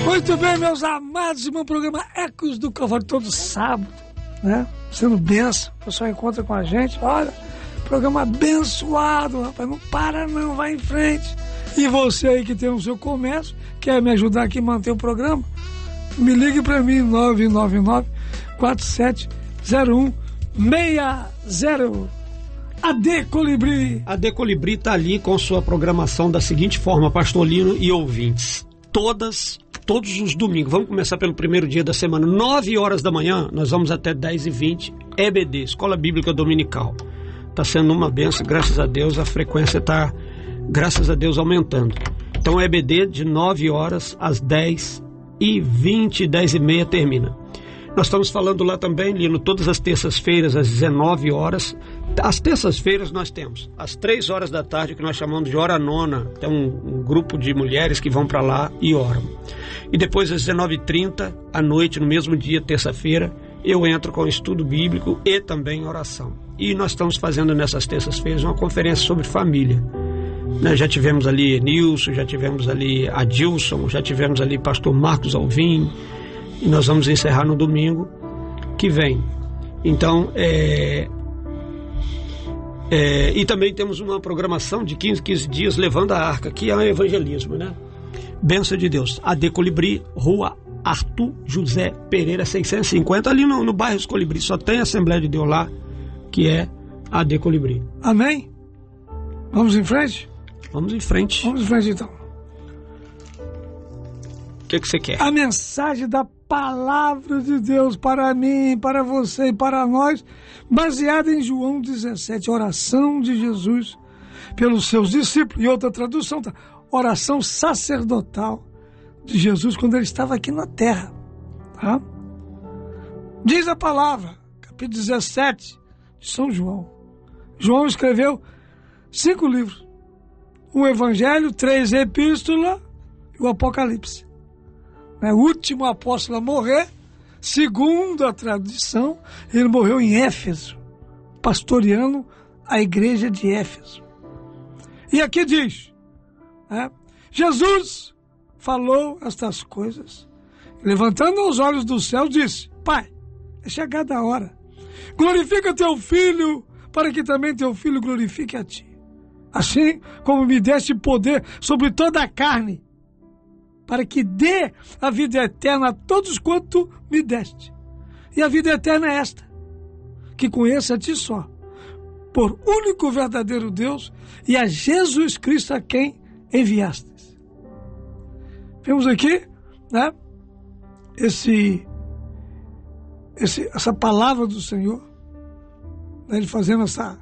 Muito bem, meus amados irmãos, programa Ecos do Calvário todo sábado, né? Sendo bênção, o pessoal encontra com a gente, olha, programa abençoado, rapaz, não para não, vai em frente. E você aí que tem o seu comércio, quer me ajudar aqui a manter o programa, me ligue para mim, 999-470160. AD Colibri. AD Colibri está ali com sua programação da seguinte forma, Pastor Lino e ouvintes. Todos os domingos, vamos começar pelo primeiro dia da semana, 9 horas da manhã, nós vamos até 10h20, EBD, Escola Bíblica Dominical. Está sendo uma benção, graças a Deus, a frequência está, graças a Deus, aumentando. Então, EBD de 9 horas às 10h20, 10h30 termina. Nós estamos falando lá também, Lino, todas as terças-feiras, às 19 horas. Às terças-feiras nós temos às 3 horas da tarde, que nós chamamos de hora nona. Tem um grupo de mulheres que vão para lá e oram. E depois às 19h30, à noite, no mesmo dia, terça-feira, eu entro com estudo bíblico e também oração. E nós estamos fazendo nessas terças-feiras uma conferência sobre família. Já tivemos ali Nilson, já tivemos ali Adilson, já tivemos ali pastor Marcos Alvim, e nós vamos encerrar no domingo que vem. Então, e também temos uma programação de 15 dias levando a arca, que é o evangelismo, né? Bênção de Deus. AD Colibri, Rua Arthur José Pereira 650, ali no bairro dos Colibri. Só tem a Assembleia de Deus lá, que é AD Colibri. Amém? Vamos em frente? Vamos em frente. Vamos em frente, então. O que você quer? A mensagem da palavra de Deus para mim, para você e para nós, baseada em João 17, oração de Jesus pelos seus discípulos. E outra tradução, tá? Oração sacerdotal de Jesus quando ele estava aqui na terra. Tá? Diz a palavra, capítulo 17 de São João. João escreveu 5 livros. Um evangelho, 3 epístolas e o Apocalipse. O último apóstolo a morrer, segundo a tradição, ele morreu em Éfeso, pastoreando a igreja de Éfeso. E aqui diz, Jesus falou estas coisas, levantando os olhos do céu, disse: Pai, é chegada a hora, glorifica teu filho, para que também teu filho glorifique a ti. Assim como me deste poder sobre toda a carne, para que dê a vida eterna a todos quanto me deste. E a vida eterna é esta, que conheça a ti só, por único verdadeiro Deus, e a Jesus Cristo a quem enviastes. Vemos aqui, né, essa palavra do Senhor, né, ele fazendo essa